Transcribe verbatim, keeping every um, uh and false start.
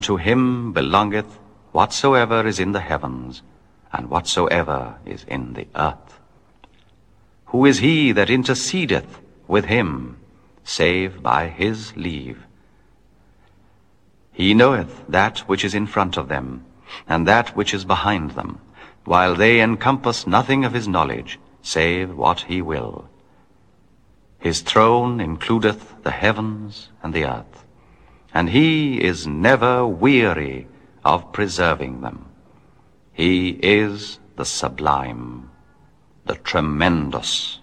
To him belongeth whatsoever is in the heavens, and whatsoever is in the earth. Who is he that intercedeth with him, save by his leave? He knoweth that which is in front of them, and that which is behind them, while they encompass nothing of his knowledge, save what he will. His throne includeth the heavens and the earth, and he is never weary of preserving them. He is the sublime, the tremendous,